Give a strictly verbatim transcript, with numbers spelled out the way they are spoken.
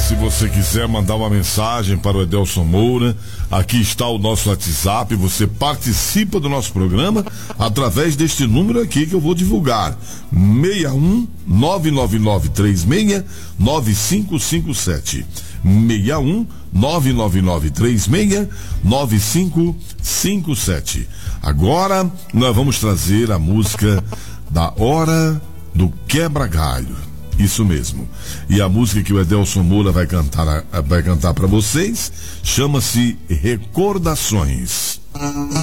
Se você quiser mandar uma mensagem para o Edelson Moura, aqui está o nosso WhatsApp. Você participa do nosso programa através deste número aqui que eu vou divulgar: seis um nove nove nove três seis nove cinco cinco sete. seis um nove nove nove três seis nove cinco cinco sete. Agora nós vamos trazer a música da Hora do Quebra-Galho. Isso mesmo. E a música que o Edelson Moura vai cantar, vai cantar para vocês chama-se Recordações.